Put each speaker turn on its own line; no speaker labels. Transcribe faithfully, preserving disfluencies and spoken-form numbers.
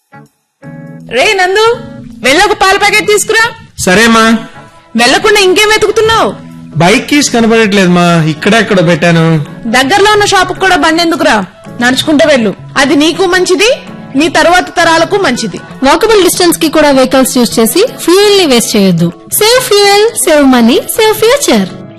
రే నందు, వెళ్ళొక పాల ప్యాకెట్ తీసుకురా.
సరేమా.
వెళ్లకుండా ఇంకేం వెతుకుతున్నావు?
బైక్ కీస్ కనబడట్లేదు మా, ఇక్కడెక్కడ పెట్టాను.
దగ్గరలో ఉన్న షాప్ కూడా బండి ఎందుకురా, నడుచుకుంటూ వెళ్ళు. అది నీకు మంచిది, నీ తరువాత తరాలకు మంచిది.
వాకబుల్ డిస్టెన్స్ కి కూడా వెహికల్స్ యూజ్ చేసి ఫ్యూయల్ ని వేస్ట్ చేయొద్దు. Save fuel, save money, save future.